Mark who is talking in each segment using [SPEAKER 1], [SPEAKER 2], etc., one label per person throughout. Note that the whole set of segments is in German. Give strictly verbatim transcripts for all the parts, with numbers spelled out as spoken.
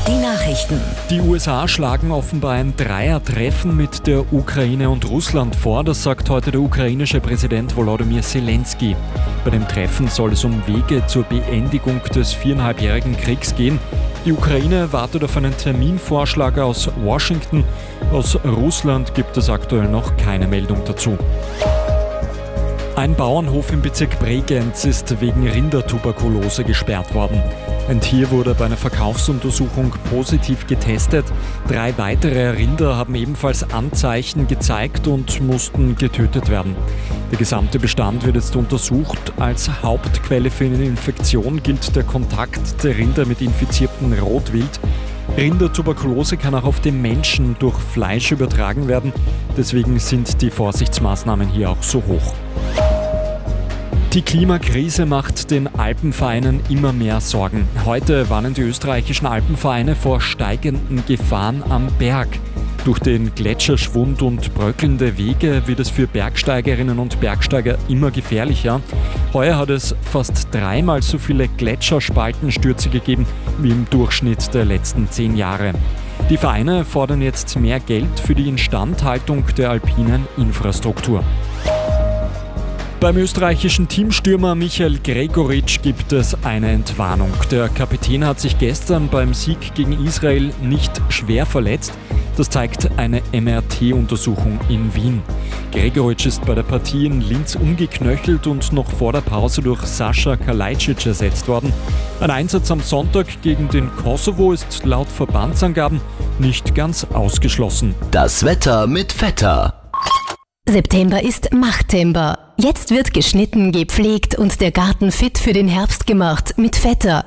[SPEAKER 1] Die Nachrichten.
[SPEAKER 2] Die U S A schlagen offenbar ein Dreier-Treffen mit der Ukraine und Russland vor. Das sagt heute der ukrainische Präsident Volodymyr Zelensky. Bei dem Treffen soll es um Wege zur Beendigung des viereinhalbjährigen Kriegs gehen. Die Ukraine wartet auf einen Terminvorschlag aus Washington. Aus Russland gibt es aktuell noch keine Meldung dazu. Ein Bauernhof im Bezirk Bregenz ist wegen Rindertuberkulose gesperrt worden. Ein Tier wurde bei einer Verkaufsuntersuchung positiv getestet. Drei weitere Rinder haben ebenfalls Anzeichen gezeigt und mussten getötet werden. Der gesamte Bestand wird jetzt untersucht. Als Hauptquelle für eine Infektion gilt der Kontakt der Rinder mit infiziertem Rotwild. Rindertuberkulose kann auch auf den Menschen durch Fleisch übertragen werden. Deswegen sind die Vorsichtsmaßnahmen hier auch so hoch. Die Klimakrise macht den Alpenvereinen immer mehr Sorgen. Heute warnen die österreichischen Alpenvereine vor steigenden Gefahren am Berg. Durch den Gletscherschwund und bröckelnde Wege wird es für Bergsteigerinnen und Bergsteiger immer gefährlicher. Heuer hat es fast dreimal so viele Gletscherspaltenstürze gegeben wie im Durchschnitt der letzten zehn Jahre. Die Vereine fordern jetzt mehr Geld für die Instandhaltung der alpinen Infrastruktur. Beim österreichischen Teamstürmer Michael Gregoritsch gibt es eine Entwarnung. Der Kapitän hat sich gestern beim Sieg gegen Israel nicht schwer verletzt. Das zeigt eine M R T-Untersuchung in Wien. Gregoritsch ist bei der Partie in Linz umgeknöchelt und noch vor der Pause durch Sascha Kalajdzic ersetzt worden. Ein Einsatz am Sonntag gegen den Kosovo ist laut Verbandsangaben nicht ganz ausgeschlossen.
[SPEAKER 3] Das Wetter mit Vetter.
[SPEAKER 1] September ist Machtember. Jetzt wird geschnitten, gepflegt und der Garten fit für den Herbst gemacht mit Vetter.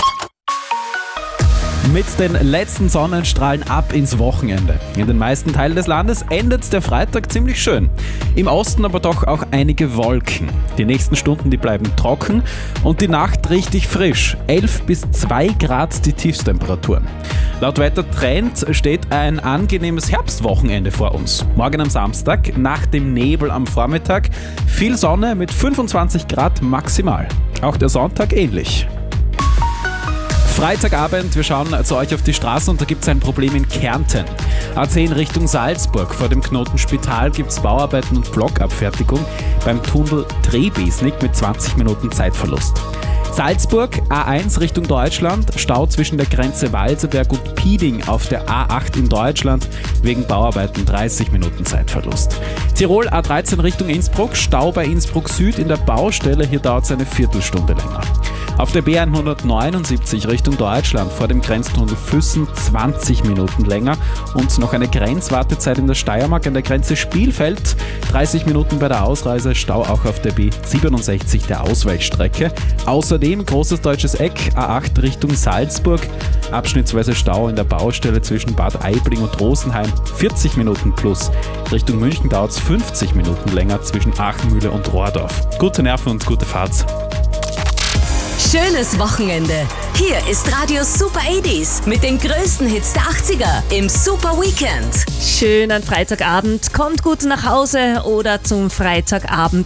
[SPEAKER 4] Mit den letzten Sonnenstrahlen ab ins Wochenende. In den meisten Teilen des Landes endet der Freitag ziemlich schön. Im Osten aber doch auch einige Wolken. Die nächsten Stunden, die bleiben trocken und die Nacht richtig frisch. elf bis zwei Grad die Tiefstemperaturen. Laut Wettertrend steht ein angenehmes Herbstwochenende vor uns. Morgen am Samstag, nach dem Nebel am Vormittag, viel Sonne mit fünfundzwanzig Grad maximal. Auch der Sonntag ähnlich. Freitagabend, wir schauen zu euch auf die Straße und da gibt es ein Problem in Kärnten. A zehn Richtung Salzburg. Vor dem Knoten Spital gibt es Bauarbeiten und Blockabfertigung beim Tunnel Drehbesnik mit zwanzig Minuten Zeitverlust. Salzburg, A eins Richtung Deutschland, Stau zwischen der Grenze Walserberg und Pieding auf der A acht in Deutschland, wegen Bauarbeiten dreißig Minuten Zeitverlust. Tirol, A dreizehn Richtung Innsbruck, Stau bei Innsbruck Süd in der Baustelle, hier dauert es eine Viertelstunde länger. Auf der B hundertneunundsiebzig Richtung Deutschland vor dem Grenztunnel Füssen zwanzig Minuten länger und noch eine Grenzwartezeit in der Steiermark an der Grenze Spielfeld, dreißig Minuten bei der Ausreise, Stau auch auf der B siebenundsechzig der Ausweichstrecke. Außerdem großes deutsches Eck, A acht Richtung Salzburg, abschnittsweise Stau in der Baustelle zwischen Bad Aibling und Rosenheim, vierzig Minuten plus. Richtung München dauert es fünfzig Minuten länger zwischen Achenmühle und Rohrdorf. Gute Nerven und gute Fahrt.
[SPEAKER 1] Schönes Wochenende. Hier ist Radio Super achtziger mit den größten Hits der achtziger im Super Weekend.
[SPEAKER 5] Schönen Freitagabend. Kommt gut nach Hause oder zum Freitagabend